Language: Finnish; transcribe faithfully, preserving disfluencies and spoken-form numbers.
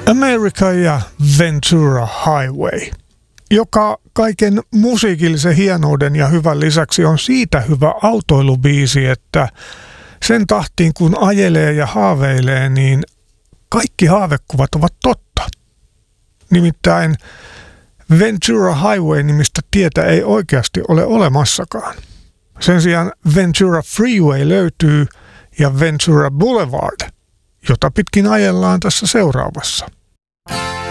America ja Ventura Highway, joka kaiken musiikillisen hienouden ja hyvän lisäksi on siitä hyvä autoilubiisi, että sen tahtiin kun ajelee ja haaveilee, niin kaikki haavekuvat ovat totta. Nimittäin Ventura Highway-nimistä tietä ei oikeasti ole olemassakaan. Sen sijaan Ventura Freeway löytyy ja Ventura Boulevard, jota pitkin ajellaan tässä seuraavassa.